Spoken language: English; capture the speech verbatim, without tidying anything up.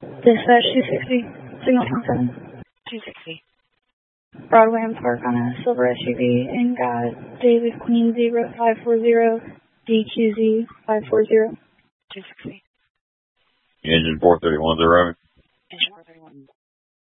Dispatch two sixty, signal from seven. two sixty. Broadway and Park on a silver S U V and got David Queen zero five four zero, D Q Z five four zero. two sixty. Engine four thirty-one's arriving.